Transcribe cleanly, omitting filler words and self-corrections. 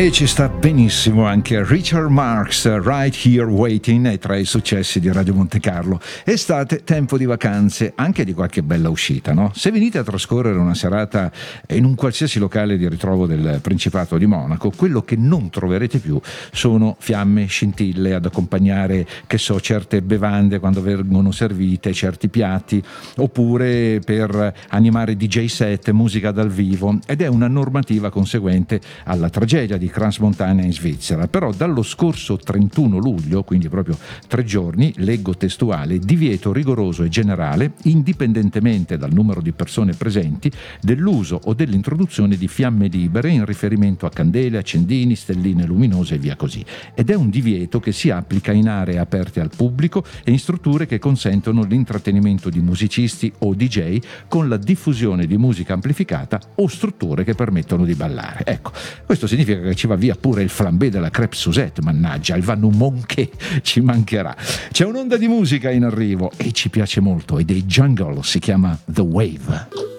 E ci sta benissimo anche Richard Marx, Right Here Waiting, è tra i successi di Radio Monte Carlo. Estate, tempo di vacanze, anche di qualche bella uscita, no? Se venite a trascorrere una serata in un qualsiasi locale di ritrovo del Principato di Monaco, quello che non troverete più sono fiamme, scintille ad accompagnare, che so, certe bevande quando vengono servite, certi piatti, oppure per animare DJ set, musica dal vivo, ed è una normativa conseguente alla tragedia di Crans Montana in Svizzera. Però dallo scorso 31 luglio, quindi proprio 3 giorni, leggo testuale: divieto rigoroso e generale, indipendentemente dal numero di persone presenti, dell'uso o dell'introduzione di fiamme libere in riferimento a candele, accendini, stelline luminose e via così. Ed è un divieto che si applica in aree aperte al pubblico e in strutture che consentono l'intrattenimento di musicisti o DJ con la diffusione di musica amplificata o strutture che permettono di ballare. Ecco, questo significa che ci va via pure il flambé della crêpe Suzette, mannaggia, il vanumon che ci mancherà. C'è un'onda di musica in arrivo e ci piace molto, e dei Jungle, si chiama The Wave.